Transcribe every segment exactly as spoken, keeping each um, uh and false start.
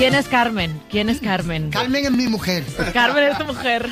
¿Quién es Carmen? ¿Quién es Carmen? Carmen es mi mujer. Carmen es tu mujer.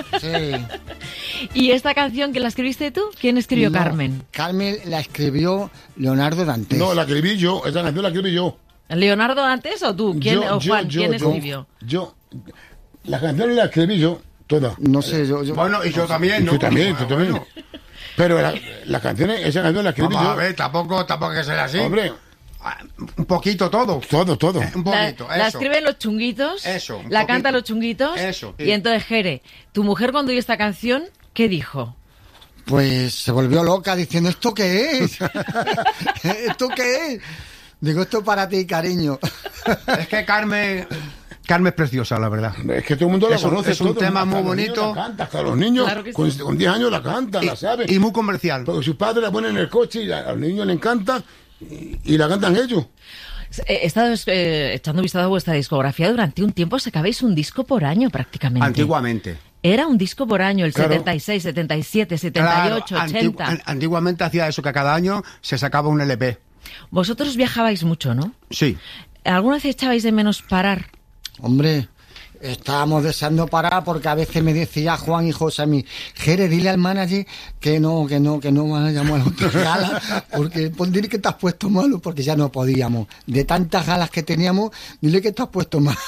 Sí. ¿Y esta canción que la escribiste tú? ¿Quién escribió No, Carmen? Carmen la escribió Leonardo Dantes. No, la escribí yo. Esa canción la escribí yo. ¿Leonardo Dantes o tú? ¿Quién, Yo, o yo, Juan? yo, ¿Quién yo, escribió? Yo. La canción la escribí yo, toda. No sé, yo... yo Bueno, y yo también, ¿no? Tú también, tú Bueno, también. bueno. Pero la, las canciones, esa canción la escribí Vamos yo. a ver, tampoco, tampoco que sea así. Hombre, Ah, un poquito todo. todo, todo. Eh, un La, poquito, la eso. escriben los chunguitos, Eso, un la poquito. cantan los chunguitos, Eso, sí. y entonces, Jere, tu mujer cuando oyó esta canción, ¿qué dijo? Pues se volvió loca diciendo, ¿esto qué es? ¿Esto qué es? Digo, esto para ti, cariño. Es que Carmen... Carmen es preciosa, la verdad. Es que todo el mundo la Es un- conoce. es un todo, tema hasta muy los niños bonito. La canta, hasta los niños Claro que con, sí. con diez años la cantan, Y, la saben. y muy comercial. Porque sus padres la ponen en el coche y a, a los niños le encanta y, y la cantan ellos. He estado eh, echando vistazo a vuestra discografía durante un tiempo, sacabais un disco por año prácticamente. Antiguamente. Era un disco por año, el Claro. setenta y seis, setenta y siete, setenta y ocho, Claro, ochenta. antigu- an- antiguamente hacía eso, que cada año se sacaba un L P. Vosotros viajabais mucho, ¿no? Sí. ¿Alguna vez echabais de menos parar? Hombre, estábamos deseando parar porque a veces me decía Juan y José a mí, Jere, dile al manager que no, que no, que no vayamos a la otra gala, porque pues, dile que te has puesto malo, porque ya no podíamos. De tantas galas que teníamos, dile que te has puesto malo.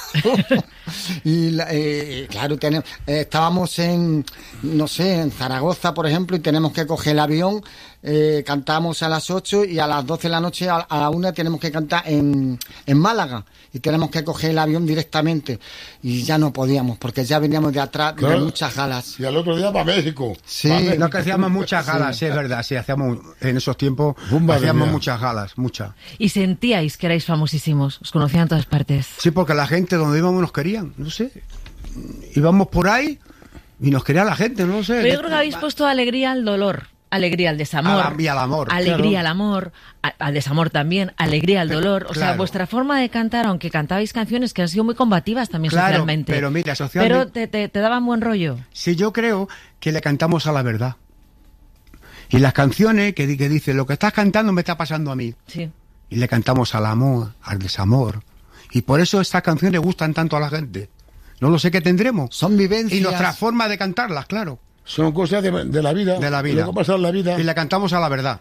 Y la- eh, claro, tenemos, eh, estábamos en, no sé, en Zaragoza, por ejemplo, y tenemos que coger el avión, eh, cantamos a las ocho y a las doce de la noche, a, a la una tenemos que cantar en, en Málaga, y tenemos que coger el avión directamente. Y ya no podíamos, porque ya veníamos de atrás de Claro. muchas galas. Y al otro día para México. Sí. Pa' México. No, que hacíamos muchas galas, sí, es verdad, sí, hacíamos, en esos tiempos, Bumba de hacíamos mía. muchas galas, muchas. Y sentíais que erais famosísimos, os conocían en todas partes. Sí, porque la gente donde íbamos nos querían, no sé. Íbamos por ahí y nos quería la gente, no sé. Pero yo creo que habéis puesto alegría al dolor, alegría al desamor, A la- y al amor, alegría claro. al amor, a- al desamor también, alegría al dolor. O sea, Claro. vuestra forma de cantar, aunque cantabais canciones que han sido muy combativas también Claro, socialmente. pero mira, socialmente- Pero te, te, te daban buen rollo. Sí, yo creo que le cantamos a la verdad. Y las canciones que, di- que dicen, lo que estás cantando me está pasando a mí. Sí. Y le cantamos al amor, al desamor. Y por eso estas canciones gustan tanto a la gente. No lo sé qué tendremos. Son vivencias. Y nuestra forma de cantarlas, claro. Son cosas de, de la vida. De la vida. Lo que ha pasado en la vida. Y le cantamos a la verdad.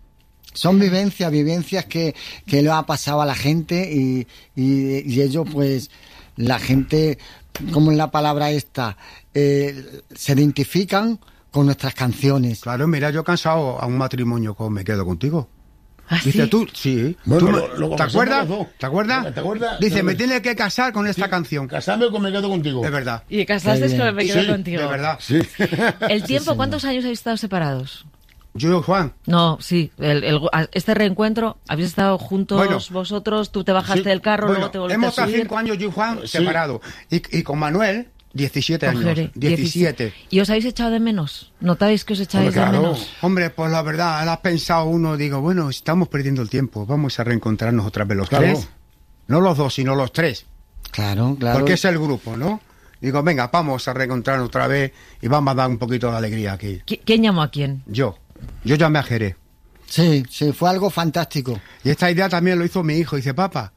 Son vivencias, vivencias que, que le ha pasado a la gente y, y, y ellos, pues, la gente, como en la palabra esta, eh, se identifican con nuestras canciones. Claro, mira, yo cansado a un matrimonio con Me Quedo Contigo. ¿Ah, Dice sí? tú, sí. Bueno, Tú me- lo- lo ¿Te conversamos acuerdas? los dos. ¿Te acuerdas? ¿Te acuerdas? Dice, Pero- me tienes que casar con esta canción. Casame con Me Quedo Contigo. Es verdad. Y casaste Qué con bien. el Me Quedo Sí, Contigo. De verdad. Sí. ¿El tiempo, cuántos años habéis estado separados? Yo y Juan. No, sí, el, el- este reencuentro, habéis estado juntos Bueno. vosotros, tú te bajaste Sí, del carro, Bueno, luego te volviste hemos a estado subir. cinco años yo y Juan Sí. separados. Y, y con Manuel, diecisiete Con años. Jere, diecisiete. ¿Y os habéis echado de menos? ¿Notáis que os echáis Hombre, de claro. menos? Hombre, pues la verdad, ahora has pensado uno, digo, bueno, estamos perdiendo el tiempo, vamos a reencontrarnos otra vez los Claro. tres. No los dos, sino los tres. Claro, claro. Porque es el grupo, ¿no? Digo, venga, vamos a reencontrarnos otra vez y vamos a dar un poquito de alegría aquí. ¿Qui- ¿Quién llamó a quién? Yo. Yo llamé a Jerez. Sí, sí, fue algo fantástico. Y esta idea también lo hizo mi hijo. Dice, papá,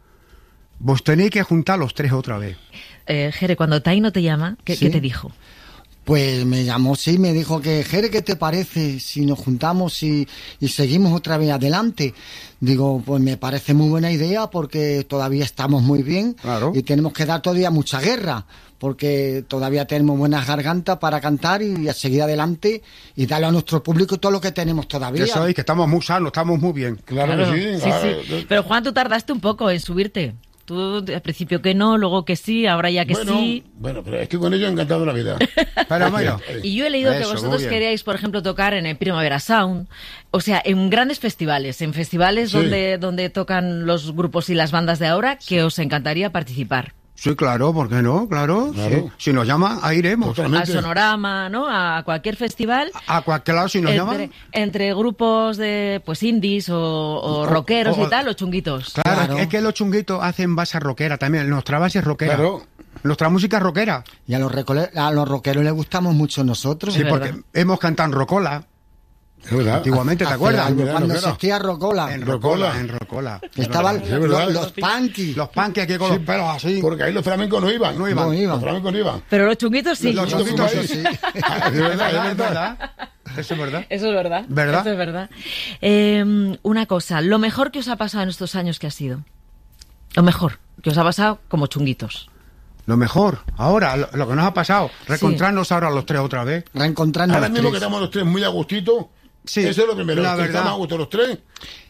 vos tenéis que juntar los tres otra vez. Eh, Jere, cuando Taino te llama, ¿qué, Sí. ¿qué te dijo? Pues me llamó, sí, me dijo que, Jere, ¿qué te parece si nos juntamos y, y seguimos otra vez adelante? Digo, pues me parece muy buena idea porque todavía estamos muy bien Claro. y tenemos que dar todavía mucha guerra porque todavía tenemos buenas gargantas para cantar y a seguir adelante y darle a nuestro público todo lo que tenemos todavía. Que sois, que estamos muy sanos, estamos muy bien. Claro, Claro, que sí. sí, claro. sí. Pero Juan, tú tardaste un poco en subirte. Tú al principio que no, luego que sí, ahora ya que bueno, sí. bueno, pero es que con ello he encantado la vida. Pero bueno, Y yo he leído que Eso, vosotros muy bien. queríais, por ejemplo, tocar en el Primavera Sound, o sea, en grandes festivales, en festivales Sí. donde, donde tocan los grupos y las bandas de ahora, que os encantaría participar. sí, claro, ¿por qué no? Claro. Claro. Si, si nos llama, ahí iremos. Totalmente. Al Sonorama, ¿no? A cualquier festival. A cualquier lado, si nos Entre, llaman. entre grupos de pues indies o, o rockeros o- y tal, o chunguitos. Claro, Claro. es que los chunguitos hacen base rockera también. Nuestra base es rockera. Claro. Nuestra música es rockera. Y a los, recole- a los rockeros les gustamos mucho nosotros. Sí, Es porque verdad. hemos cantado en rocola. Es verdad. Antiguamente, ¿te Hace acuerdas? años, verdad, cuando es verdad. existía Rocola. En Rocola. Rocola. En Rocola. Estaban Es verdad. los, los punky. Los panques aquí con Sí, los pelos así. Porque ahí los flamencos no iban. No iban. No iban. Los flamencos no iban. Pero los chunguitos sí. Los Los chunguitos chunguitos sí. sí. Es verdad, es Es verdad. verdad. Eso es verdad. Eso es verdad. ¿Verdad? Eso es verdad. Eh, una cosa, lo mejor que os ha pasado en estos años, ¿qué ha sido? Lo mejor que os ha pasado como chunguitos. Lo mejor, ahora, lo, lo que nos ha pasado, reencontrarnos ahora los tres otra vez. Reencontrando Ahora los mismo que tres. estamos los tres muy a gustito. Sí, Eso es lo primero. la que verdad. Estamos a gusto los tres.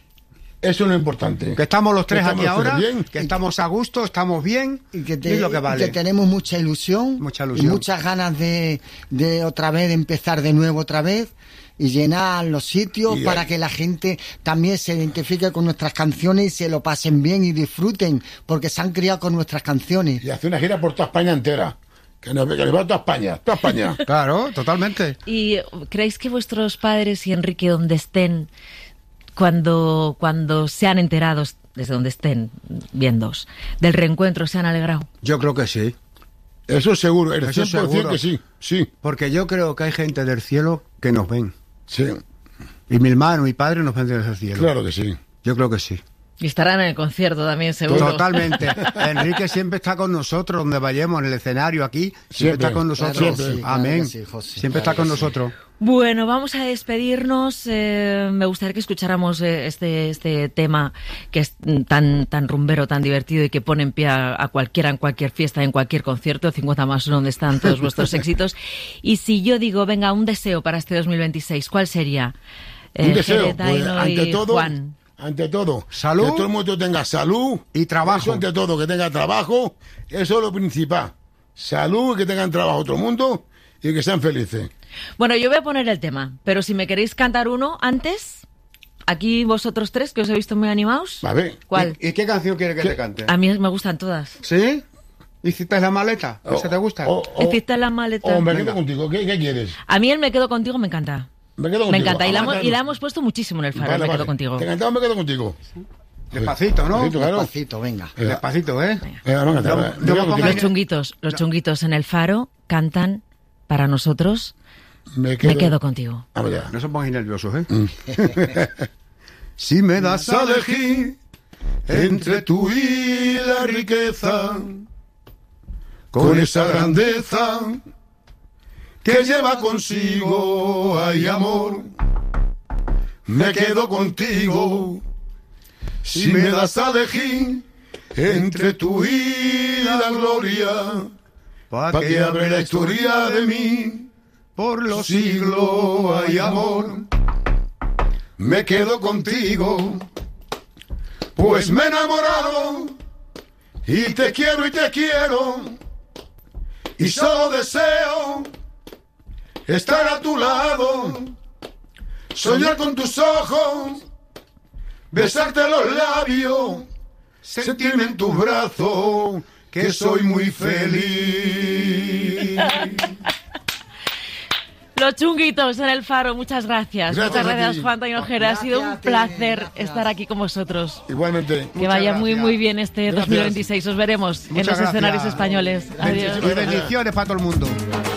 Eso es lo importante. Que estamos los tres Estamos aquí los tres ahora, bien. que estamos a gusto, estamos bien, Y que, y te- es lo que vale. que tenemos mucha ilusión, Mucha y ilusión. muchas ganas de, de otra vez, de empezar de nuevo otra vez y llenar los sitios Y para hay- que la gente también se identifique con nuestras canciones y se lo pasen bien y disfruten, porque se han criado con nuestras canciones. Y hace una gira por toda España entera. Que nos, que nos va a toda España. Toda España. Claro, totalmente. ¿Y creéis que vuestros padres y Enrique, donde estén, cuando, cuando sean enterados, desde donde estén viéndos, del reencuentro, se han alegrado? Yo creo que sí. Eso es seguro. El Eso cien por ciento seguro. que sí. Sí. Porque yo creo que hay gente del cielo que nos ven. Sí. Y mi hermano, mi padre nos ven desde el cielo. Claro que sí. Yo creo que sí. Y estarán en el concierto también, seguro. Totalmente. Enrique siempre está con nosotros, donde vayamos, en el escenario aquí. Siempre, Siempre. está con nosotros. Claro que sí, claro Amén. que sí, José, siempre claro está con que sí. nosotros. Bueno, vamos a despedirnos. Eh, me gustaría que escucháramos eh, este este tema que es mm, tan tan rumbero, tan divertido y que pone en pie a, a cualquiera en cualquier fiesta, en cualquier concierto. cincuenta más uno, donde están todos vuestros éxitos. Y si yo digo, venga, un deseo para este dos mil veintiséis, ¿cuál sería? Eh, Un deseo. Jere, Pues, Taino ante y todo. Juan. Ante todo. Salud. Que todo el mundo tenga salud. Y trabajo. Eso ante todo. Que tenga trabajo. Eso es lo principal. Salud y que tengan trabajo todo el mundo. Y que sean felices. Bueno, yo voy a poner el tema, pero si me queréis cantar uno antes, aquí vosotros tres, que os he visto muy animados. A ver. ¿Cuál? ¿Y, y qué canción quiere que ¿Qué? te cante? A mí me gustan todas. ¿Sí? ¿Hiciste la maleta? ¿Esa te gusta? O, o- Hiciste la maleta. o me quedo Venga. contigo. ¿Qué, qué quieres? A mí el Me Quedo Contigo me encanta. Me quedo contigo. Me encanta. Y la, Ah, hemos, claro. y la hemos puesto muchísimo en el faro, Vale, Me vale. Quedo Contigo. ¿Te encantado? Me quedo contigo. Despacito, ¿no? Despacito, claro. Despacito, venga. Venga. Despacito, ¿eh? Venga, vamos a cantar. No, Me no quedo me contigo. Los chunguitos, los chunguitos en el faro cantan para nosotros Me quedo, Me Quedo Contigo. Vamos ya. No se pongáis nerviosos, ¿eh? Si me das a elegir entre tú y la riqueza, con esa grandeza que lleva consigo, ay amor, me quedo contigo. Si me das a elegir entre tú y la gloria, pa' que abre la historia de mí por los siglos, ay amor, me quedo contigo, pues me he enamorado y te quiero y te quiero y solo deseo estar a tu lado, soñar con tus ojos, besarte los labios, sentirme en tus brazos, que soy muy feliz. Los chunguitos en el faro, muchas gracias. Gracias muchas a gracias, ti. Juan Taino Ojeda. Ha sido un Gracias a ti, placer gracias. estar aquí con vosotros. Igualmente. Que vaya muy, gracias. muy bien este Gracias. dos mil veintiséis. Os veremos en Muchas los gracias. escenarios españoles. Adiós. Y bendiciones para todo el mundo.